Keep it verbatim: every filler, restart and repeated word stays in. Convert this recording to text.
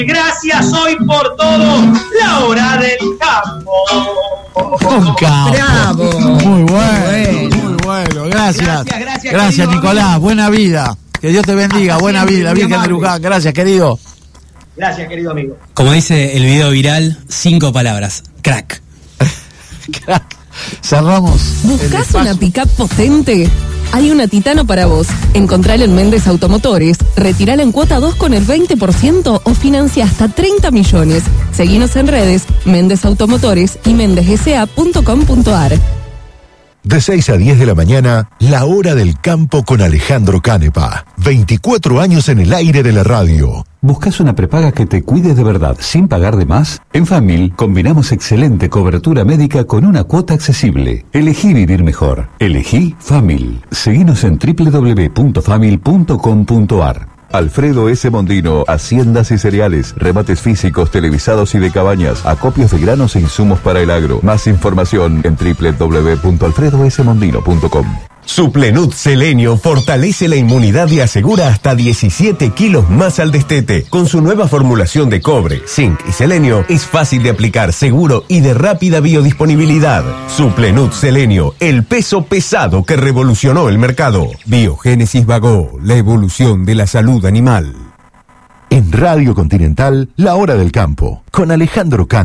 Gracias hoy por todo, la hora del campo. Un campo. Bravo. Muy bueno, muy bueno. Gracias. Gracias, gracias, Gracias, querido Nicolás. amigo. Buena vida. Que Dios te bendiga. Hasta Buena siempre, vida, muy Virgen de amable. Luján. Gracias, querido. Gracias, querido amigo. Como dice el video viral, cinco palabras. Crack. Crack. Cerramos. el ¿Buscás espacio. una pick-up potente? Hay una Titano para vos. Encontrala en Méndez Automotores. Retirala en cuota dos con el veinte por ciento o financia hasta treinta millones. Seguinos en redes, Méndez Automotores y méndez s a punto com punto a r. De seis a diez de la mañana, La Hora del Campo con Alejandro Canepa. veinticuatro años en el aire de la radio. ¿Buscas una prepaga que te cuide de verdad sin pagar de más? En Famil combinamos excelente cobertura médica con una cuota accesible. Elegí vivir mejor. Elegí Famil. Seguinos en doble u doble u doble u punto famil punto com punto a r. Alfredo S. Mondino, Haciendas y Cereales, remates físicos, televisados y de cabañas, acopios de granos e insumos para el agro. Más información en doble u doble u doble u punto alfredo s mondino punto com. Suplenut Selenio fortalece la inmunidad y asegura hasta diecisiete kilos más al destete. Con su nueva formulación de cobre, zinc y selenio, es fácil de aplicar, seguro y de rápida biodisponibilidad. Suplenut Selenio, el peso pesado que revolucionó el mercado. Biogénesis Vagó, la evolución de la salud animal. En Radio Continental, La Hora del Campo, con Alejandro Canepa.